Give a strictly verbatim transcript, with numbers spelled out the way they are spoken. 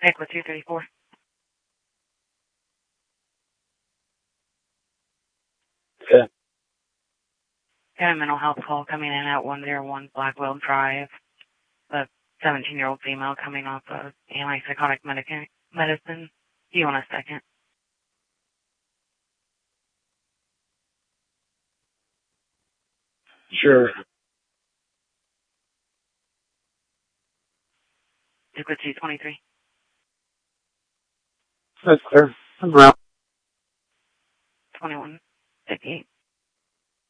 Pick with two thirty-four. Okay. Got a mental health call coming in at one oh one Blackwell Drive. A seventeen-year-old female coming off of antipsychotic medica- medicine. Do you want a second? Sure. Pick with two twenty-three. That's clear. I'm around. twenty-one fifty-eight.